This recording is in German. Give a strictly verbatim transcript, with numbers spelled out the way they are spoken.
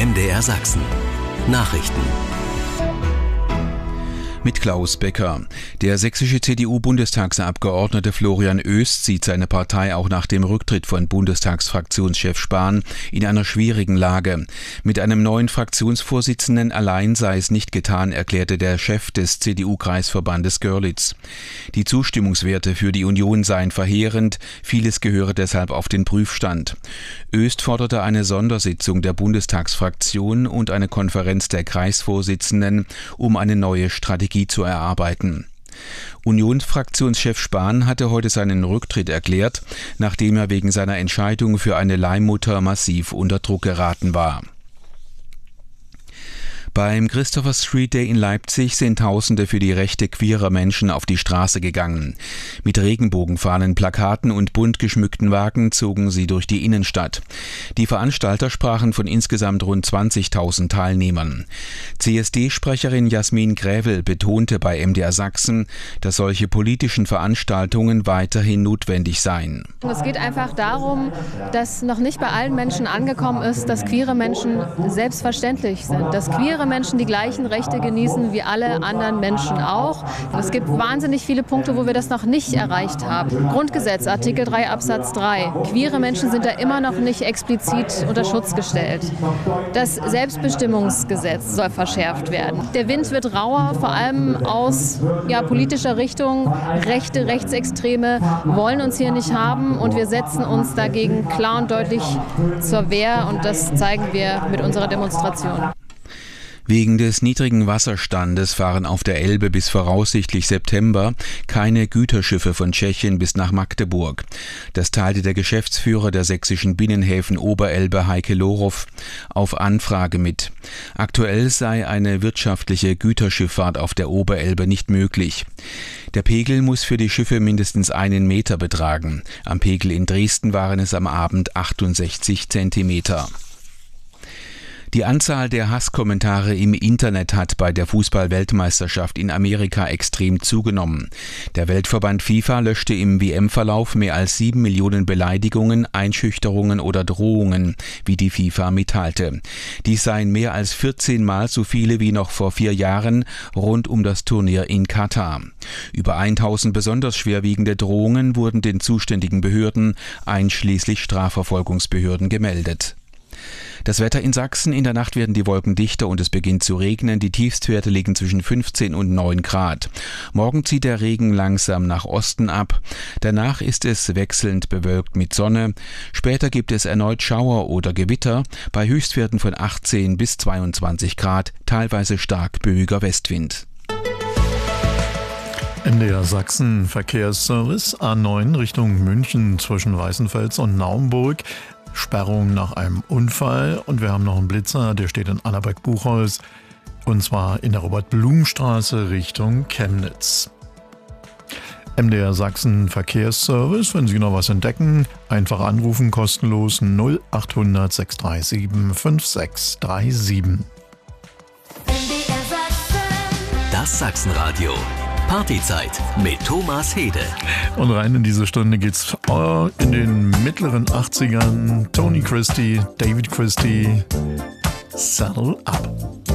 M D R Sachsen. Nachrichten. Mit Klaus Becker. Der sächsische C D U-Bundestagsabgeordnete Florian Oest sieht seine Partei auch nach dem Rücktritt von Bundestagsfraktionschef Spahn in einer schwierigen Lage. Mit einem neuen Fraktionsvorsitzenden allein sei es nicht getan, erklärte der Chef des C D U-Kreisverbandes Görlitz. Die Zustimmungswerte für die Union seien verheerend, vieles gehöre deshalb auf den Prüfstand. Oest forderte eine Sondersitzung der Bundestagsfraktion und eine Konferenz der Kreisvorsitzenden, um eine neue Strategie zu erarbeiten. Unionsfraktionschef Spahn hatte heute seinen Rücktritt erklärt, nachdem er wegen seiner Entscheidung für eine Leihmutter massiv unter Druck geraten war. Beim Christopher Street Day in Leipzig sind Tausende für die Rechte queerer Menschen auf die Straße gegangen. Mit Regenbogenfahnen, Plakaten und bunt geschmückten Wagen zogen sie durch die Innenstadt. Die Veranstalter sprachen von insgesamt rund zwanzigtausend Teilnehmern. C S D-Sprecherin Jasmin Grävel betonte bei M D R Sachsen, dass solche politischen Veranstaltungen weiterhin notwendig seien. Es geht einfach darum, dass noch nicht bei allen Menschen angekommen ist, dass queere Menschen selbstverständlich sind, dass queere Menschen die gleichen Rechte genießen wie alle anderen Menschen auch. Es gibt wahnsinnig viele Punkte, wo wir das noch nicht erreicht haben. Grundgesetz, Artikel drei Absatz drei. Queere Menschen sind da immer noch nicht explizit unter Schutz gestellt. Das Selbstbestimmungsgesetz soll verschärft werden. Der Wind wird rauer, vor allem aus ja, politischer Richtung. Rechte, Rechtsextreme wollen uns hier nicht haben und wir setzen uns dagegen klar und deutlich zur Wehr und das zeigen wir mit unserer Demonstration. Wegen des niedrigen Wasserstandes fahren auf der Elbe bis voraussichtlich September keine Güterschiffe von Tschechien bis nach Magdeburg. Das teilte der Geschäftsführer der sächsischen Binnenhäfen Oberelbe Heike Lorow auf Anfrage mit. Aktuell sei eine wirtschaftliche Güterschifffahrt auf der Oberelbe nicht möglich. Der Pegel muss für die Schiffe mindestens einen Meter betragen. Am Pegel in Dresden waren es am Abend achtundsechzig Zentimeter. Die Anzahl der Hasskommentare im Internet hat bei der Fußball-Weltmeisterschaft in Amerika extrem zugenommen. Der Weltverband FIFA löschte im W M-Verlauf mehr als sieben Millionen Beleidigungen, Einschüchterungen oder Drohungen, wie die FIFA mitteilte. Dies seien mehr als vierzehn Mal so viele wie noch vor vier Jahren rund um das Turnier in Katar. Über tausend besonders schwerwiegende Drohungen wurden den zuständigen Behörden, einschließlich Strafverfolgungsbehörden, gemeldet. Das Wetter in Sachsen: In der Nacht werden die Wolken dichter und es beginnt zu regnen. Die Tiefstwerte liegen zwischen fünfzehn und neun Grad. Morgen zieht der Regen langsam nach Osten ab. Danach ist es wechselnd bewölkt mit Sonne. Später gibt es erneut Schauer oder Gewitter bei Höchstwerten von achtzehn bis zweiundzwanzig Grad, teilweise stark böiger Westwind. M D R Sachsen Verkehrsservice A neun Richtung München zwischen Weißenfels und Naumburg. Sperrung nach einem Unfall und wir haben noch einen Blitzer, der steht in Annaberg-Buchholz und zwar in der Robert-Blum-Straße Richtung Chemnitz. M D R Sachsen Verkehrsservice, wenn Sie noch was entdecken, einfach anrufen, kostenlos null acht hundert sechs drei sieben fünf sechs drei sieben. Das Sachsenradio. Partyzeit mit Thomas Hede. Und rein in diese Stunde geht's in den mittleren achtzigern. Tony Christie, David Christie, Saddle Up.